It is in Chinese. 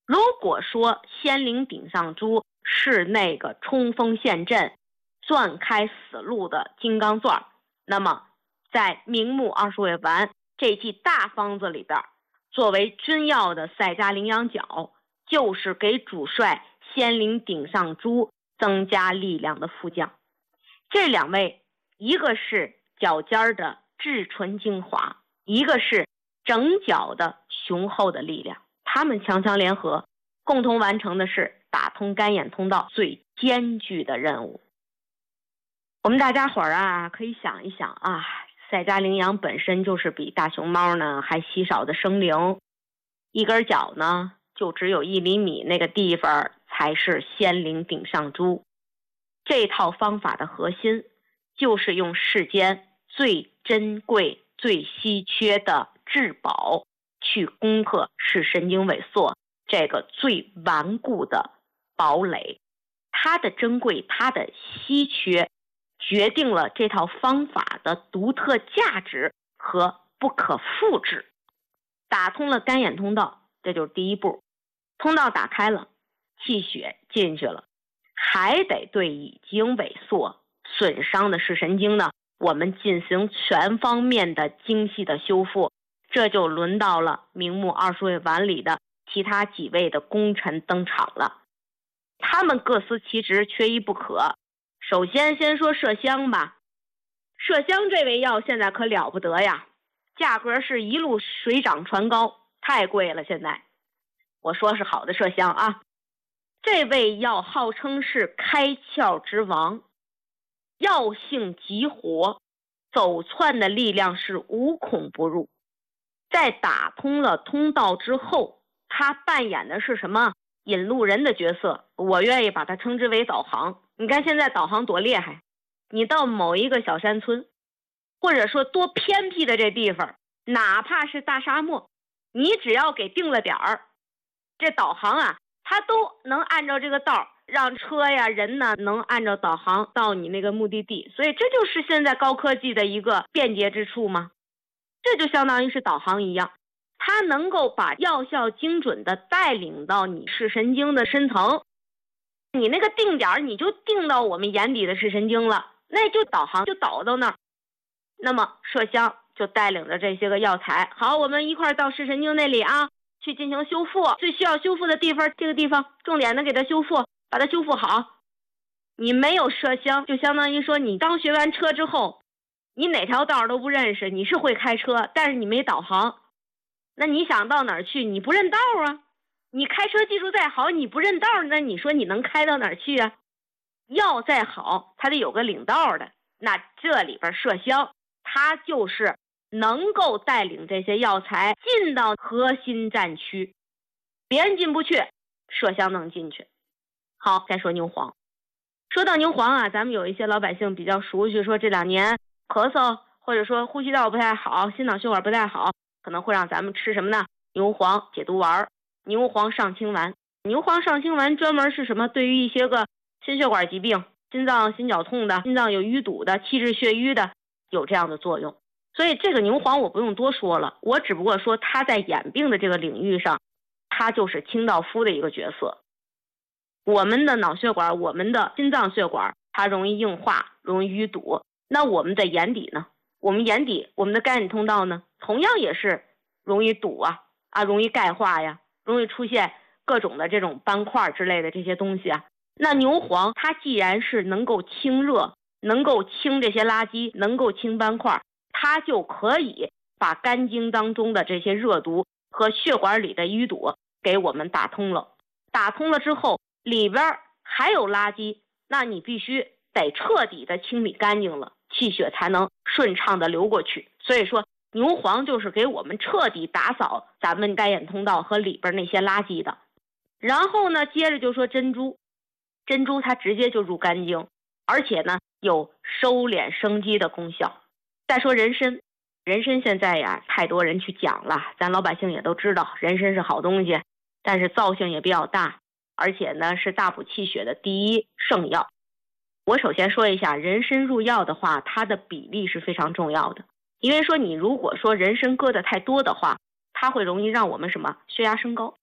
如果说仙灵顶上珠是那个冲锋陷阵、钻开死路的金刚钻，那么在明目20味丸这剂大方子里边，作为君药的赛迦羚羊角，就是给主帅仙灵顶上珠增加力量的副将。这两味，一个是脚尖的至纯精华，一个是整脚的雄厚的力量，他们强强联合，共同完成的是打通肝眼通道最艰巨的任务。我们大家伙儿啊，可以想一想啊，赛迦羚羊本身就是比大熊猫呢还稀少的生灵，一根脚呢就只有1厘米，那个地方才是仙灵顶上珠。这套方法的核心就是用世间最珍贵、最稀缺的至宝去攻克视神经萎缩这个最顽固的堡垒。它的珍贵，它的稀缺，决定了这套方法的独特价值和不可复制。打通了肝眼通道，这就是第一步。通道打开了，气血进去了，还得对已经萎缩损伤的视神经呢，我们进行全方面的精细的修复。这就轮到了明目20味丸里的其他几位的功臣登场了，他们各司其职，缺一不可。首先说麝香吧，麝香这味药现在可了不得呀，价格是一路水涨船高，太贵了。现在我说是好的麝香啊，这味药号称是开窍之王，药性极活，走窜的力量是无孔不入。在打通了通道之后，他扮演的是什么？引路人的角色，我愿意把它称之为导航。你看现在导航多厉害，你到某一个小山村，或者说多偏僻的这地方，哪怕是大沙漠，你只要给定了点儿，这导航啊，它都能按照这个道让车呀人呢能按照导航到你那个目的地。所以这就是现在高科技的一个便捷之处吗？这就相当于是导航一样，它能够把药效精准的带领到你视神经的深层，你那个定点你就定到我们眼底的视神经了，那就导航就导到那儿。那么麝香就带领着这些个药材，好，我们一块到视神经那里啊，去进行修复，最需要修复的地方，这个地方重点的给它修复，把它修复好。你没有麝香，就相当于说你刚学完车之后，你哪条道都不认识，你是会开车，但是你没导航，那你想到哪儿去？你不认道啊！你开车技术再好，你不认道，那你说你能开到哪儿去啊？药再好，它得有个领道的。那这里边麝香，它就是能够带领这些药材进到核心战区，别人进不去，麝香能进去。好，再说牛黄。说到牛黄啊，咱们有一些老百姓比较熟悉，说这2年咳嗽或者说呼吸道不太好，心脑血管不太好，可能会让咱们吃什么呢？牛黄解毒丸、牛黄上清丸。牛黄上清丸专门是什么？对于一些个心血管疾病、心脏心绞痛的、心脏有淤堵的、气滞血瘀的，有这样的作用。所以这个牛黄我不用多说了，我只不过说它在眼病的这个领域上，它就是清道夫的一个角色。我们的脑血管、我们的心脏血管，它容易硬化，容易淤堵。那我们的眼底呢？我们眼底，我们的肝眼通道呢，同样也是容易堵啊，容易钙化呀，容易出现各种的这种斑块之类的这些东西啊。那牛黄它既然是能够清热，能够清这些垃圾，能够清斑块，它就可以把肝经当中的这些热毒和血管里的淤堵给我们打通了。打通了之后，里边还有垃圾，那你必须得彻底的清理干净了，气血才能顺畅的流过去。所以说牛黄就是给我们彻底打扫咱们肝眼通道和里边那些垃圾的。然后呢，接着就说珍珠。珍珠它直接就入肝经，而且呢有收敛生肌的功效。再说人参，人参现在呀太多人去讲了，咱老百姓也都知道人参是好东西，但是造性也比较大，而且呢是大补气血的第一圣药。我首先说一下，人参入药的话，它的比例是非常重要的。因为说你如果说人参搁的太多的话，它会容易让我们什么血压升高。